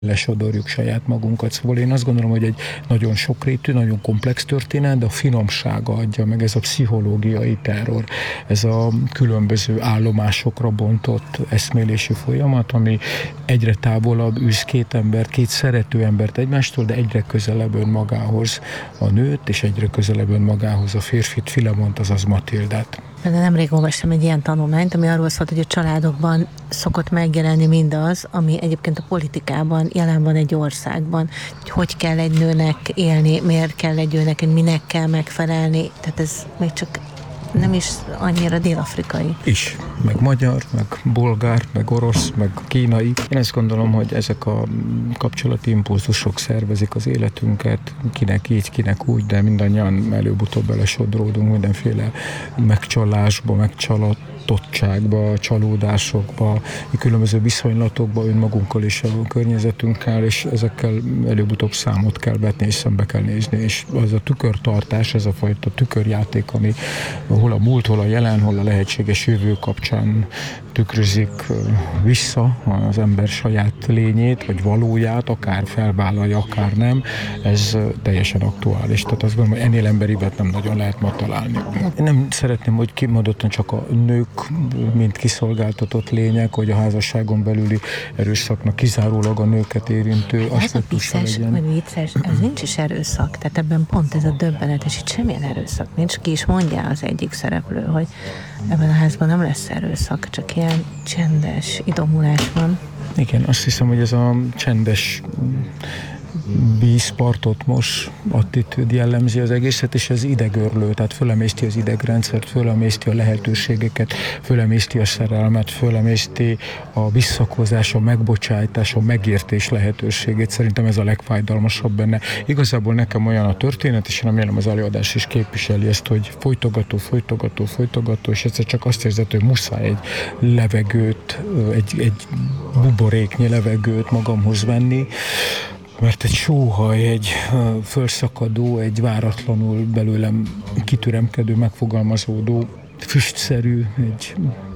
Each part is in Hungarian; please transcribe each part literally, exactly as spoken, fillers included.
lesodorjuk saját magunkat. Szóval én azt gondolom, hogy egy nagyon sokrétű, nagyon komplex történet, de a finomsága adja meg, ez a pszichológiai terror, ez a különböző állomásokra bontott eszmélési folyamat, ami egyre távolabb űz két embert, két szerető embert egymástól, de egyre közelebb önmagához a nőt, és egyre közelebb önmagához a férfit, Filemont, azaz Matildát. De nemrég olvastam egy ilyen tanulmányt, ami arról szólt, hogy a családokban szokott megjelenni mindaz, ami egyébként a politikában jelen van egy országban. Hogy hogy kell egy nőnek élni, miért kell egy nőnek, hogy minek kell megfelelni. Tehát ez még csak nem is annyira dél-afrikai. Is. Meg magyar, meg bolgár, meg orosz, meg kínai. Én azt gondolom, hogy ezek a kapcsolati impulzusok szervezik az életünket, kinek így, kinek úgy, de mindannyian előbb-utóbb belesodródunk mindenféle megcsalásba, megcsalatottságba, csalódásokba, különböző viszonylatokba önmagunkkal és a környezetünkkel, és ezekkel előbb-utóbb számot kell vetni, és szembe kell nézni, és az a tükörtartás, ez a fajta tükörjáték, ami hol a múlt, hol a jelen, hol a lehetséges jövő kapcsán tükrözik vissza az ember saját lényét, vagy valóját, akár felvállalja, akár nem, ez teljesen aktuális. Tehát azt gondolom, hogy ennél emberibet nem nagyon lehet ma találni. Én nem szeretném, hogy kimondottan csak a nők, mint kiszolgáltatott lények, hogy a házasságon belüli erőszaknak kizárólag a nőket érintő aspektusa legyen. Ez a vicces, ez nincs is erőszak, tehát ebben pont ez a döbbenetes, itt semmilyen erőszak nincs, ki is mondja az egyik szereplő, hogy ebben a házban nem lesz erőszak, csak ilyen csendes idomulás van. Igen, azt hiszem, hogy ez a csendes bízpartot most attitűd jellemzi az egészet, és ez idegörlő, tehát fölemészti az idegrendszert, fölemészti a lehetőségeket, fölemészti a szerelmet, fölemészti a visszakozás, a megbocsájtás, a megértés lehetőségét. Szerintem ez a legfájdalmasabb benne. Igazából nekem olyan a történet, és remélem az előadás is képviseli ezt, hogy folytogató, folytogató, folytogató, és egyszer csak azt érzed, hogy muszáj egy levegőt, egy, egy buboréknyi levegőt magamhoz venni, mert egy sóhaj, egy fölszakadó, egy váratlanul belőlem kitüremkedő, megfogalmazódó, füstszerű, egy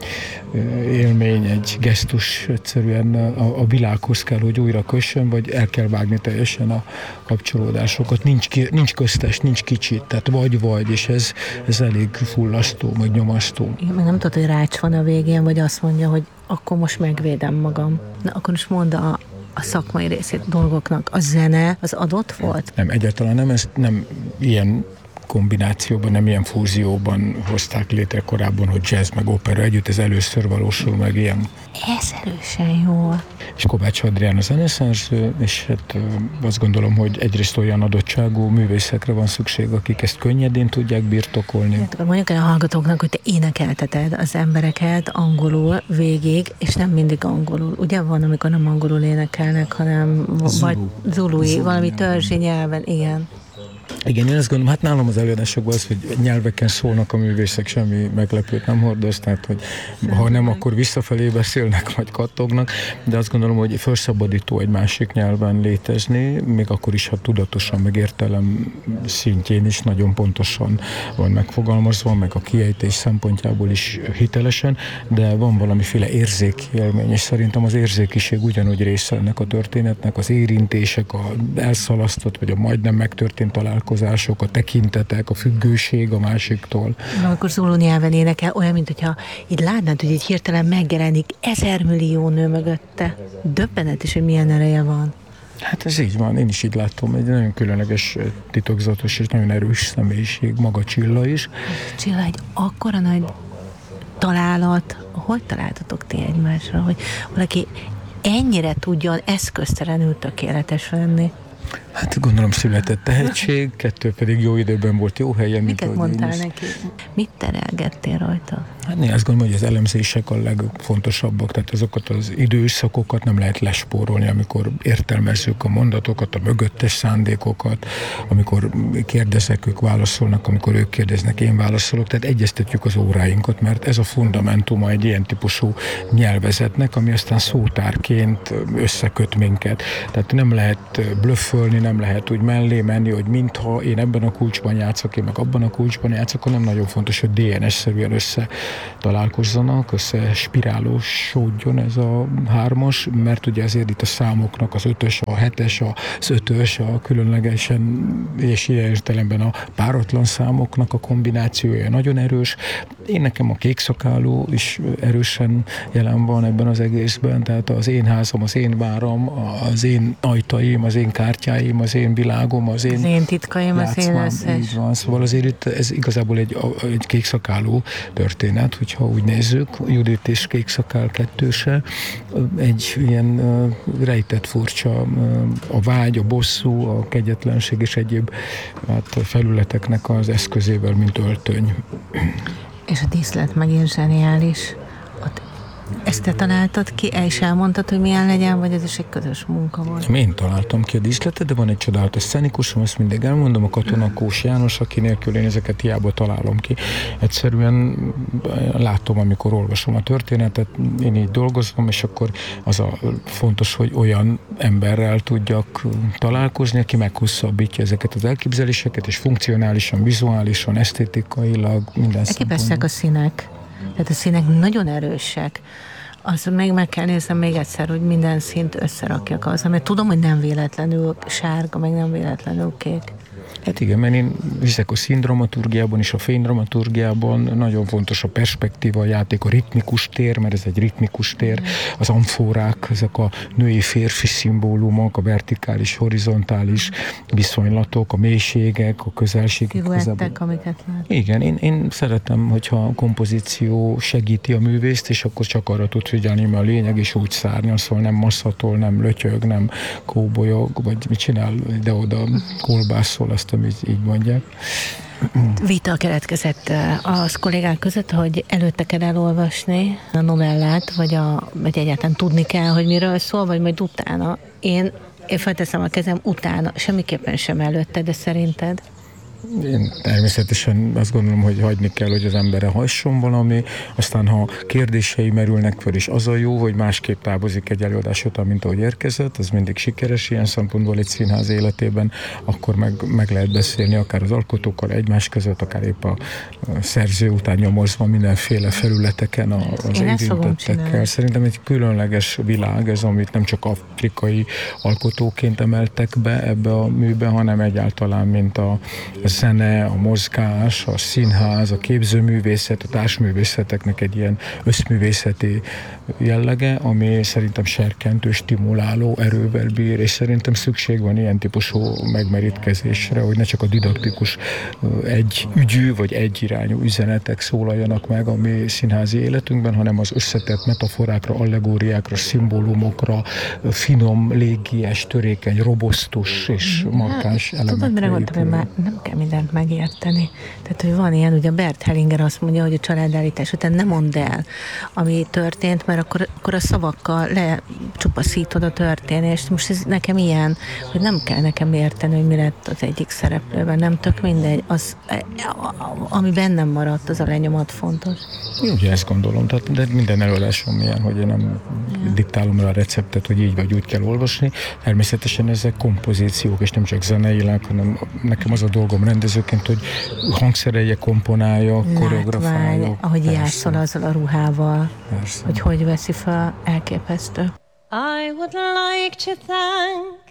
élmény, egy gesztus egyszerűen a, a világhoz kell, hogy újra kössön, vagy el kell vágni teljesen a kapcsolódásokat. Nincs, ki, nincs köztes, nincs kicsit, tehát vagy-vagy, és ez, ez elég fullasztó, meg nyomasztó. Igen, meg nem tudod, hogy rács van a végén, vagy azt mondja, hogy akkor most megvédem magam. Na, akkor most mondd a a szakmai részét dolgoknak. A zene az adott volt? Nem, egyáltalán nem, ezt nem ilyen kombinációban, nem ilyen fúzióban hozták létre korábban, hogy jazz meg opera együtt, ez először valósul meg ilyen. Ez erősen jól. És Kovács Adrián a zeneszerző, és hát azt gondolom, hogy egyrészt olyan adottságú művészekre van szükség, akik ezt könnyedén tudják birtokolni. Hát, mondjuk el a hallgatóknak, hogy te énekelteted az embereket angolul végig, és nem mindig angolul. Ugye van, amikor nem angolul énekelnek, hanem Zulu. vagy zului, Zulu valami törzsi nyelven, igen. Igen, én azt gondolom, hát nálam az előadásokban az, hogy nyelveken szólnak a művészek, semmi meglepőt nem hordoz, tehát, hogy ha nem, akkor visszafelé beszélnek, vagy kattognak, de azt gondolom, hogy felszabadító egy másik nyelven létezni, még akkor is, ha tudatosan, meg értelem szintjén is nagyon pontosan van megfogalmazva, meg a kiejtés szempontjából is hitelesen, de van valamiféle érzékélmény, és szerintem az érzékiség ugyanúgy része ennek a történetnek, az érintések, a elszalasztott, vagy a majdnem megtörtént találkozások, a tekintetek, a függőség a másiktól. Na, akkor zulu nyelven énekel, olyan, mint hogyha így látnád, hogy így hirtelen megjelenik ezer millió nő mögötte. Döbbenetes, hogy milyen ereje van. Hát ez így van, én is így látom, egy nagyon különleges, titokzatos és nagyon erős személyiség, maga Csilla is. Csilla, egy akkora nagy találat, hogy találtatok ti egymásra, hogy valaki ennyire tudjon eszköztelenül tökéletes lenni? Hát gondolom született tehetség, kettő pedig jó időben volt jó helyen. Miket mondtál neki? Mit terelgettél rajta? Hát én azt gondolom, hogy az elemzések a legfontosabbak, tehát azokat az időszakokat nem lehet lespórolni, amikor értelmezzük a mondatokat, a mögöttes szándékokat, amikor kérdezek, ők válaszolnak, amikor ők kérdeznek, én válaszolok, tehát egyeztetjük az óráinkat, mert ez a fundamentuma egy ilyen típusú nyelvezetnek, ami aztán szótárként összeköt minket. Tehát nem lehet blöffölni, nem lehet úgy mellé menni, hogy mintha én ebben a kulcsban játszok, én meg abban a kulcsban játszok, hanem nagyon fontos, hogy dé en es-szerűen össze találkozzanak, összespirálósodjon ez a hármas, mert ugye azért itt a számoknak az ötös, a hetes, az ötös, a különlegesen és ilyen értelemben a páratlan számoknak a kombinációja nagyon erős. Én nekem a kékszakáló is erősen jelen van ebben az egészben, tehát az én házam, az én váram, az én ajtaim, az én kártyáim, az én világom, az én, az én titkaim, az én összes. Így van, szóval azért itt ez igazából egy, egy kékszakáló történet, hogyha úgy nézzük, Judit és kékszakál kettőse, egy ilyen rejtett furcsa a vágy, a bosszú, a kegyetlenség és egyéb hát, felületeknek az eszközével, mint öltöny. És a díszlet megint zseniális. Ott ezt te találtad ki, el is elmondtad, hogy milyen legyen, vagy ez is egy közös munka volt? Én találtam ki a díszletet, de van egy csodálatos szcenikusom, ezt mindig elmondom, a Katona Kós János, aki nélkül én ezeket hiába találom ki. Egyszerűen látom, amikor olvasom a történetet, én így dolgozom, és akkor az a fontos, hogy olyan emberrel tudjak találkozni, aki meghosszabbítja ezeket az elképzeléseket, és funkcionálisan, vizuálisan, esztétikailag, minden szempontból. A színek. Tehát a színek nagyon erősek. Azt meg meg kell néznem még egyszer, hogy minden színt összerakjak azzal, mert tudom, hogy nem véletlenül sárga, meg nem véletlenül kék. Hát igen, mert én hiszek a színdramaturgiában és a fénydramaturgiában, nagyon fontos a perspektíva, a játék, a ritmikus tér, mert ez egy ritmikus tér, az amfórák, ezek a női-férfi szimbólumok, a vertikális, horizontális viszonylatok, a mélységek, a közelségek. Sziluettek, amiket lát. Igen, én, én szeretem, hogyha a kompozíció segíti a művészt, és akkor csak arra tud figyelni, mert a lényeg is úgy szárnyal, szóval nem masszatol, nem lötyög, nem kóbolyog, vagy mit csinál, ide-oda kolbászol, azt így, így mondják. Vita keletkezett az kollégák között, hogy előtte kell elolvasni a novellát, vagy, a, vagy egyáltalán tudni kell, hogy miről szól, vagy majd utána. Én, én felteszem a kezem utána, semmiképpen sem előtte, de szerinted? Én természetesen azt gondolom, hogy hagyni kell, hogy az emberre hasson valami, aztán ha kérdései merülnek föl, és az a jó, hogy másképp távozik egy előadás után, mint ahogy érkezett, az mindig sikeres ilyen szempontból egy színház életében, akkor meg, meg lehet beszélni akár az alkotókkal egymás között, akár épp a szerző után nyomozva mindenféle felületeken az érintettekkel. Szerintem egy különleges világ ez, amit nem csak afrikai alkotóként emeltek be ebbe a műbe, hanem egyáltalán, mint a zene, a mozgás, a színház, a képzőművészet, a társművészeteknek egy ilyen összművészeti jellege, ami szerintem serkentő, stimuláló erővel bír, és szerintem szükség van ilyen típusú megmerítkezésre, hogy ne csak a didaktikus egy ügyű vagy egyirányú üzenetek szólaljanak meg a mi színházi életünkben, hanem az összetett metaforákra, allegóriákra, szimbólumokra, finom, légies, törékeny, robosztus és markáns elemekre. Tudod, mire gondoltam, hogy már nem kell mindent megérteni. Tehát, hogy van ilyen, ugye Bert Hellinger azt mondja, hogy a családállítás után nem mondd el, ami történt, mert akkor, akkor a szavakkal lecsupaszítod a történést. Most ez nekem ilyen, hogy nem kell nekem érteni, hogy mi lett az egyik szereplőben, nem tök mindegy. Az, ami bennem maradt, az a lenyomat fontos. Ugye ezt gondolom, tehát, de minden előadásom ilyen, hogy én nem ja. diktálom el a receptet, hogy így vagy úgy kell olvasni. Természetesen ezek kompozíciók, és nem csak zeneileg, hanem nekem az a dolgom rendezőként, hogy hangszerelje, komponálja, koreografálja. Ahogy játszol azzal a ruhával, persze. hogy hogy veszi fel, elképesztő. I would like to thank